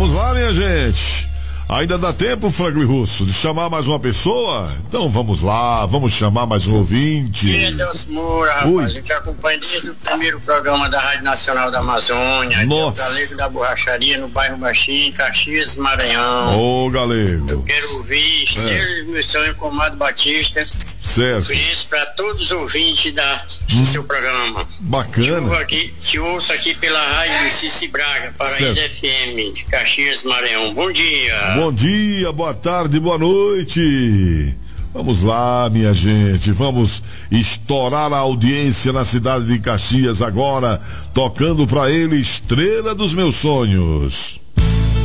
Vamos lá, minha gente. Ainda dá tempo, Frango e Russo, de chamar mais uma pessoa? Então vamos lá, vamos chamar mais um ouvinte. Dia Deus Moura, rapaz. A gente acompanha desde o primeiro programa da Rádio Nacional da Amazônia. Nossa. O Galego da Borracharia, no bairro Baixinho, Caxias, Maranhão. Ô, Galego. Eu quero ouvir Estrela do Meu Sonho com Amado Batista. Certo. Isso para todos os ouvintes do seu programa. Bacana. Te ouço aqui pela Rádio Cici Braga, Paraíso FM, de Caxias, Maranhão. Bom dia. Bom dia, boa tarde, boa noite. Vamos lá, minha gente, vamos estourar a audiência na cidade de Caxias agora, tocando pra ele Estrela dos Meus Sonhos.